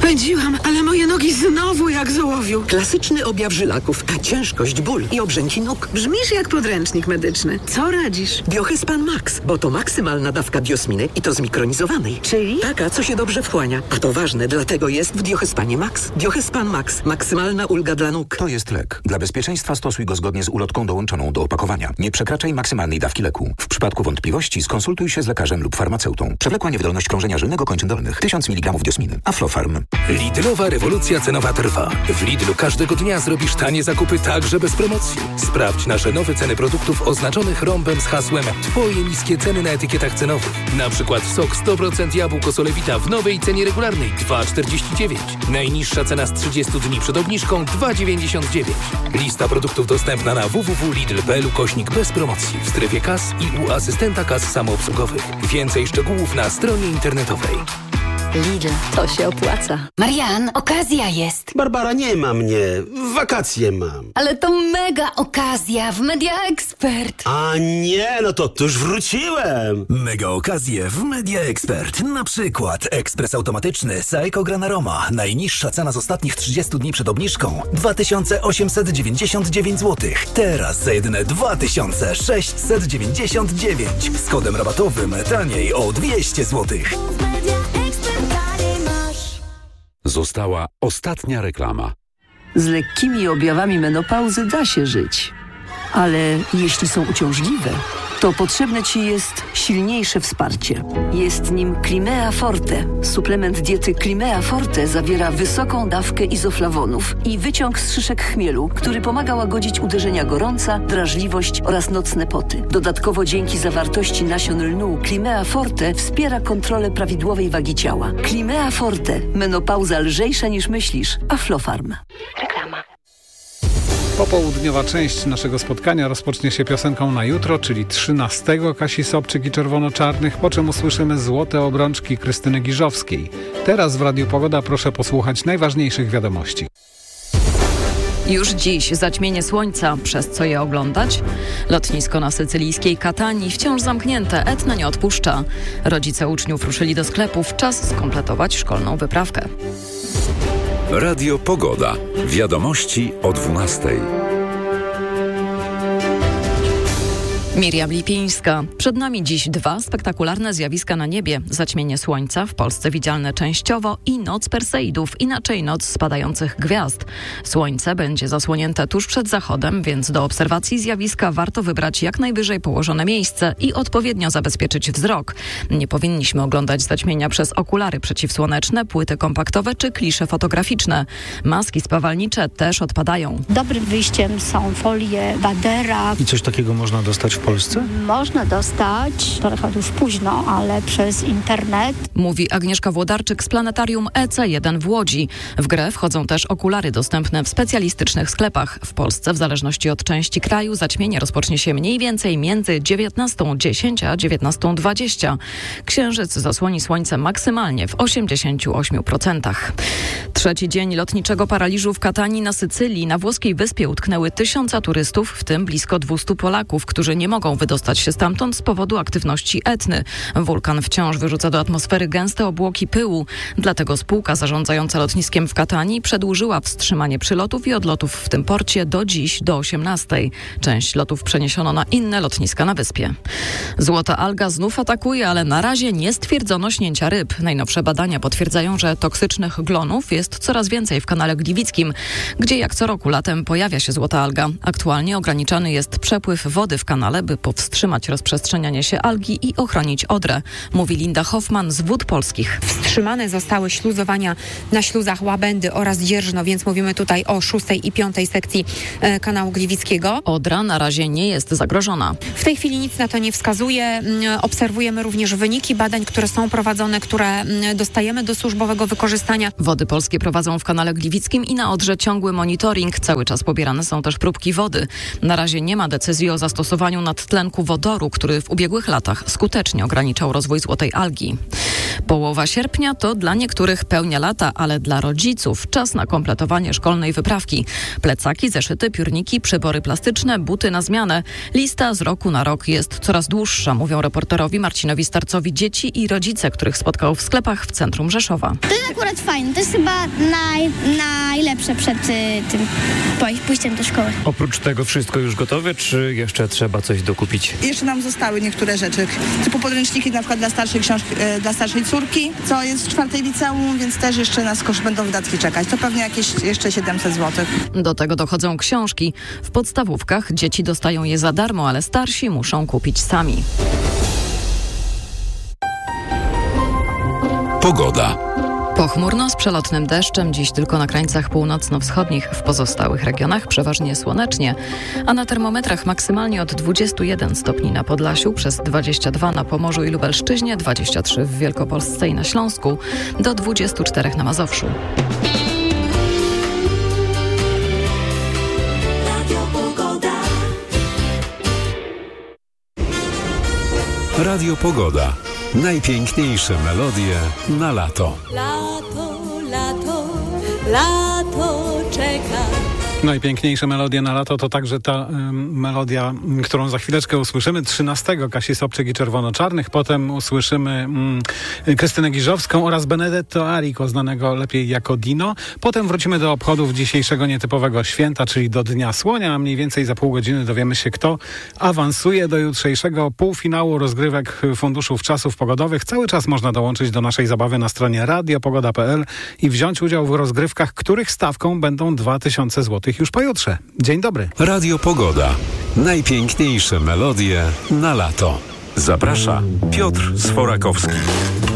Pędziłam, ale moje nogi znowu jak z ołowiu. Klasyczny objaw żylaków, ciężkość, ból i obrzęki nóg. Brzmisz jak podręcznik medyczny. Co radzisz? Diohespan Max, bo to maksymalna dawka diosminy i to zmikronizowanej. Czyli? Taka, co się dobrze wchłania. A to ważne, dlatego jest w Diohespanie Max. Diohespan Max. Maksymalna ulga dla nóg. To jest lek. Dla bezpieczeństwa stosuj go zgodnie z ulotką dołączoną do opakowania. Nie przekraczaj maksymalnej dawki leku. W przypadku wątpliwości skonsultuj się z lekarzem lub farmaceutą. Przewlekła niewydolność krążenia żylnego kończyn dolnych. 1000 mg diosminy. Aflofarm. Lidlowa rewolucja cenowa trwa. W Lidlu każdego dnia zrobisz tanie zakupy także bez promocji. Sprawdź nasze nowe ceny produktów oznaczonych rąbem z hasłem Twoje niskie ceny na etykietach cenowych. Na przykład sok 100% jabłko Solewita w nowej cenie regularnej 2,49. Najniższa cena z 30 dni przed obniżką 2,99. Lista produktów dostępna na www.lidl.pl/bez promocji w strefie kas i u asystenta kas samoobsługowych. Więcej szczegółów na stronie internetowej. Lidl, to się opłaca. Marian, okazja jest. Barbara, nie ma mnie. Wakacje mam. Ale to mega okazja w Media Expert. A nie, no to już wróciłem. Mega okazje w Media Expert. Na przykład ekspres automatyczny Seiko Granaroma. Najniższa cena z ostatnich 30 dni przed obniżką 2899 zł. Teraz za jedyne 2699. Z kodem rabatowym taniej o 200 zł. Została ostatnia reklama. Z lekkimi objawami menopauzy da się żyć. Ale jeśli są uciążliwe, to potrzebne Ci jest silniejsze wsparcie. Jest nim Climea Forte. Suplement diety Climea Forte zawiera wysoką dawkę izoflawonów i wyciąg z szyszek chmielu, który pomaga łagodzić uderzenia gorąca, drażliwość oraz nocne poty. Dodatkowo dzięki zawartości nasion lnu Climea Forte wspiera kontrolę prawidłowej wagi ciała. Climea Forte. Menopauza lżejsza niż myślisz. Aflofarm. Reklama. Popołudniowa część naszego spotkania rozpocznie się piosenką na jutro, czyli 13 Kasi Sobczyk i Czerwono-Czarnych, po czym usłyszymy Złote obrączki Krystyny Giżowskiej. Teraz w Radiu Pogoda proszę posłuchać najważniejszych wiadomości. Już dziś zaćmienie słońca, przez co je oglądać? Lotnisko na sycylijskiej Katanii wciąż zamknięte, Etna nie odpuszcza. Rodzice uczniów ruszyli do sklepów, czas skompletować szkolną wyprawkę. Radio Pogoda. Wiadomości o 12:00. Miriam Lipińska. Przed nami dziś 2 spektakularne zjawiska na niebie. Zaćmienie słońca, w Polsce widzialne częściowo, i noc Perseidów, inaczej noc spadających gwiazd. Słońce będzie zasłonięte tuż przed zachodem, więc do obserwacji zjawiska warto wybrać jak najwyżej położone miejsce i odpowiednio zabezpieczyć wzrok. Nie powinniśmy oglądać zaćmienia przez okulary przeciwsłoneczne, płyty kompaktowe czy klisze fotograficzne. Maski spawalnicze też odpadają. Dobrym wyjściem są folie Badera. I coś takiego można dostać w Polsce? Można dostać, trochę już późno, ale przez internet. Mówi Agnieszka Włodarczyk z planetarium EC1 w Łodzi. W grę wchodzą też okulary dostępne w specjalistycznych sklepach. W Polsce, w zależności od części kraju, zaćmienie rozpocznie się mniej więcej między 19:10 a 19:20. Księżyc zasłoni słońce maksymalnie w 88%. Trzeci dzień lotniczego paraliżu w Katanii na Sycylii. Na włoskiej wyspie utknęły 1000 turystów, w tym blisko 200 Polaków, którzy nie mogą wydostać się stamtąd z powodu aktywności Etny. Wulkan wciąż wyrzuca do atmosfery gęste obłoki pyłu. Dlatego spółka zarządzająca lotniskiem w Katanii przedłużyła wstrzymanie przylotów i odlotów w tym porcie do dziś, do 18:00. Część lotów przeniesiono na inne lotniska na wyspie. Złota alga znów atakuje, ale na razie nie stwierdzono śnięcia ryb. Najnowsze badania potwierdzają, że toksycznych glonów jest coraz więcej w kanale Gliwickim, gdzie jak co roku latem pojawia się złota alga. Aktualnie ograniczany jest przepływ wody w kanale, by powstrzymać rozprzestrzenianie się algi i ochronić Odrę, mówi Linda Hoffman z Wód Polskich. Wstrzymane zostały śluzowania na śluzach Łabędy oraz Dzierżno, więc mówimy tutaj o 6. i 5. sekcji kanału Gliwickiego. Odra na razie nie jest zagrożona. W tej chwili nic na to nie wskazuje. Obserwujemy również wyniki badań, które są prowadzone, które dostajemy do służbowego wykorzystania. Wody Polskie prowadzą w kanale Gliwickim i na Odrze ciągły monitoring. Cały czas pobierane są też próbki wody. Na razie nie ma decyzji o zastosowaniu temat tlenku wodoru, który w ubiegłych latach skutecznie ograniczał rozwój złotej algi. Połowa sierpnia to dla niektórych pełnia lata, ale dla rodziców czas na kompletowanie szkolnej wyprawki. Plecaki, zeszyty, piórniki, przybory plastyczne, buty na zmianę. Lista z roku na rok jest coraz dłuższa, mówią reporterowi Marcinowi Starcowi dzieci i rodzice, których spotkał w sklepach w centrum Rzeszowa. To jest akurat fajne, to jest chyba najlepsze przed tym pójściem do szkoły. Oprócz tego wszystko już gotowe, czy jeszcze trzeba coś dokupić? Jeszcze nam zostały niektóre rzeczy, typu podręczniki na przykład dla starszej książki, dla starszej córki, co jest w 4. liceum, więc też jeszcze nas będą wydatki czekać. To pewnie jakieś jeszcze 700 zł. Do tego dochodzą książki. W podstawówkach dzieci dostają je za darmo, ale starsi muszą kupić sami. Pogoda. Pochmurno z przelotnym deszczem, dziś tylko na krańcach północno-wschodnich, w pozostałych regionach przeważnie słonecznie, a na termometrach maksymalnie od 21 stopni na Podlasiu, przez 22 na Pomorzu i Lubelszczyźnie, 23 w Wielkopolsce i na Śląsku, do 24 na Mazowszu. Radio Pogoda. Najpiękniejsze melodie na lato. Lato, lato, lato czeka. Najpiękniejsze melodie na lato to także ta melodia, którą za chwileczkę usłyszymy. 13 Kasi Sobczyk i Czerwono-Czarnych. Potem usłyszymy Krystynę Giżowską oraz Benedetto Arico, znanego lepiej jako Dino. Potem wrócimy do obchodów dzisiejszego nietypowego święta, czyli do Dnia Słonia, a mniej więcej za pół godziny dowiemy się, kto awansuje do jutrzejszego półfinału rozgrywek Funduszów Czasów Pogodowych. Cały czas można dołączyć do naszej zabawy na stronie radiopogoda.pl i wziąć udział w rozgrywkach, których stawką będą 2000 zł już pojutrze. Dzień dobry. Radio Pogoda. Najpiękniejsze melodie na lato. Zaprasza Piotr Sforakowski.